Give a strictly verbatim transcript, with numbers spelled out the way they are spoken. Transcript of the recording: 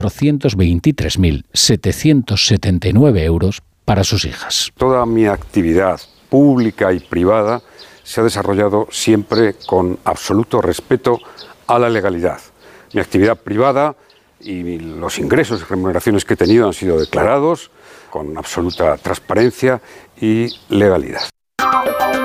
cuatrocientos veintitrés mil setecientos setenta y nueve euros para sus hijas. Toda mi actividad pública y privada se ha desarrollado siempre con absoluto respeto a la legalidad. Mi actividad privada y los ingresos y remuneraciones que he tenido han sido declarados con absoluta transparencia y legalidad.